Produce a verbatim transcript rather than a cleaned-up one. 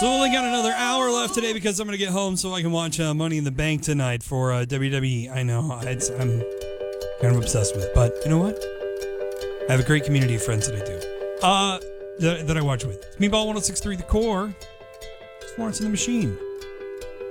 So we only got another hour left today because I'm going to get home so I can watch uh, Money in the Bank tonight for uh, W W E. I know, it's, I'm kind of obsessed with it, but you know what? I have a great community of friends that I do, uh, that, that I watch with. It's Meatball one oh six point three The Core. It's Florence and the Machine.